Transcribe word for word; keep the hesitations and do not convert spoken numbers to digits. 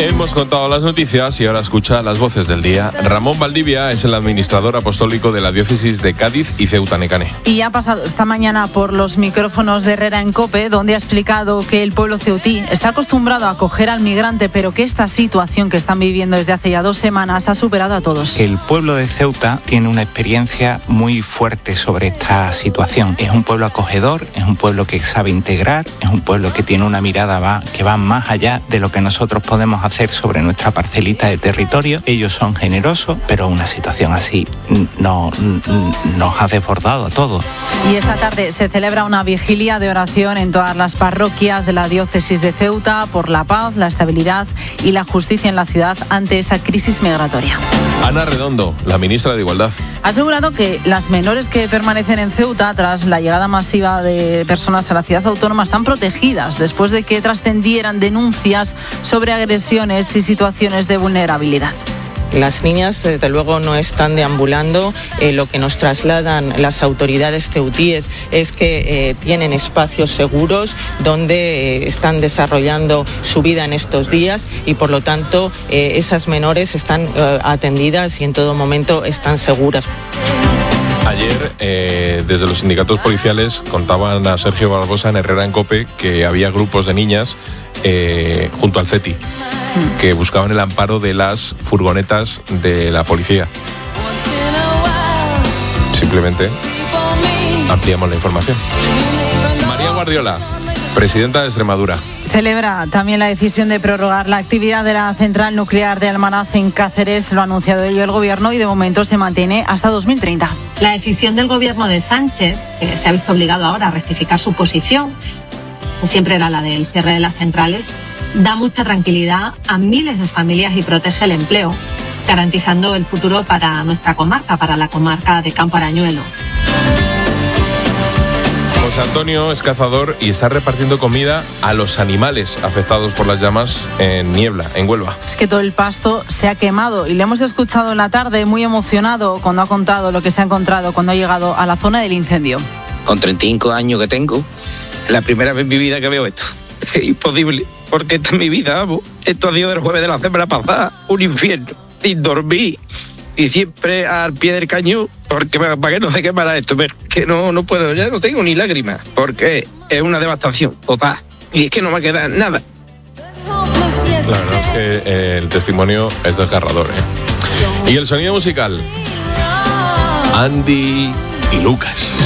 Hemos contado las noticias y ahora escucha las voces del día. Ramón Valdivia es el administrador apostólico de la diócesis de Cádiz y Ceuta Necane. Y ha pasado esta mañana por los micrófonos de Herrera en COPE, donde ha explicado que el pueblo ceutí está acostumbrado a acoger al migrante, pero que esta situación que están viviendo desde hace ya dos semanas ha superado a todos. El pueblo de Ceuta tiene una experiencia muy fuerte sobre esta situación. Es un pueblo acogedor, es un pueblo que sabe integrar, es un pueblo que tiene una mirada va, que va más allá de lo que nosotros podemos hacer sobre nuestra parcelita de territorio. Ellos son generosos, pero una situación así no, nos ha desbordado a todos. Y esta tarde se celebra una vigilia de oración en todas las parroquias de la diócesis de Ceuta por la paz, la estabilidad y la justicia en la ciudad ante esa crisis migratoria. Ana Redondo, la ministra de Igualdad, ha asegurado que las menores que permanecen en Ceuta tras la llegada masiva de personas a la ciudad autónoma están protegidas después de que trascendieran denuncias sobre agresiones y situaciones de vulnerabilidad. Las niñas, desde luego, no están deambulando. Eh, lo que nos trasladan las autoridades ceutíes es que eh, tienen espacios seguros donde eh, están desarrollando su vida en estos días y, por lo tanto, eh, esas menores están eh, atendidas y en todo momento están seguras. Ayer, eh, desde los sindicatos policiales, contaban a Sergio Barbosa en Herrera en COPE que había grupos de niñas eh, junto al CETI que buscaban el amparo de las furgonetas de la policía. Simplemente ampliamos la información. María Guardiola, presidenta de Extremadura, celebra también la decisión de prorrogar la actividad de la central nuclear de Almanaz en Cáceres. Lo ha anunciado ello el gobierno y de momento se mantiene hasta dos mil treinta. La decisión del gobierno de Sánchez, que se ha visto obligado ahora a rectificar su posición, que siempre era la del cierre de las centrales, da mucha tranquilidad a miles de familias y protege el empleo, garantizando el futuro para nuestra comarca, para la comarca de Campo Arañuelo. José Antonio es cazador y está repartiendo comida a los animales afectados por las llamas en Niebla, en Huelva. Es que todo el pasto se ha quemado y le hemos escuchado en la tarde muy emocionado cuando ha contado lo que se ha encontrado cuando ha llegado a la zona del incendio. Con treinta y cinco años que tengo, es la primera vez en mi vida que veo esto. Es imposible, porque esta es mi vida, vamos. Esto ha sido del jueves de la semana pasada, un infierno, sin dormir y siempre al pie del cañón, porque para que no se quemara esto, pero que no, no puedo, ya no tengo ni lágrimas, porque es una devastación total y es que no me queda nada. La verdad es que eh, el testimonio es desgarrador, ¿eh? Y el sonido musical, Andy y Lucas.